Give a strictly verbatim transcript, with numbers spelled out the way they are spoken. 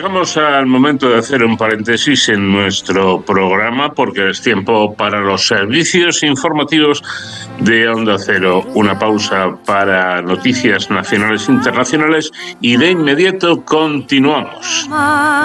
llegamos al momento de hacer un paréntesis en nuestro programa porque es tiempo para los servicios informativos de Onda Cero. Una pausa para noticias nacionales e internacionales y de inmediato continuamos.